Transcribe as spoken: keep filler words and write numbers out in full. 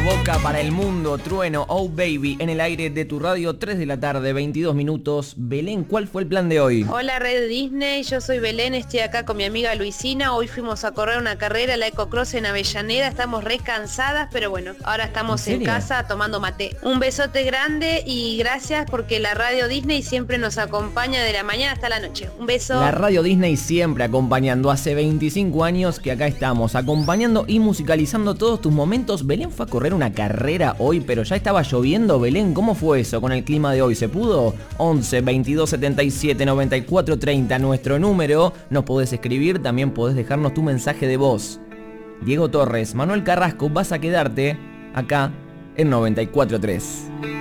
Boca para el mundo, Trueno, Oh Baby, en el aire de tu radio, tres de la tarde, veintidós minutos. Belén, ¿cuál fue el plan de hoy? Hola Red Disney, yo soy Belén, estoy acá con mi amiga Luisina. Hoy fuimos a correr una carrera, la Ecocross en Avellaneda. Estamos re cansadas, pero bueno, ahora estamos en, en casa tomando mate. Un besote grande y gracias porque la radio Disney siempre nos acompaña de la mañana hasta la noche. Un beso. La radio Disney siempre acompañando, hace veinticinco años que acá estamos, acompañando y musicalizando todos tus momentos. Belén fue a correr una carrera hoy, pero ya estaba lloviendo. Belén, ¿cómo fue eso con el clima de hoy? ¿Se pudo? once, veintidós, setenta y siete, noventa y cuatro, treinta, nuestro número. Nos podés escribir, también podés dejarnos tu mensaje de voz. Diego Torres, Manuel Carrasco, vas a quedarte acá en noventa y cuatro tres.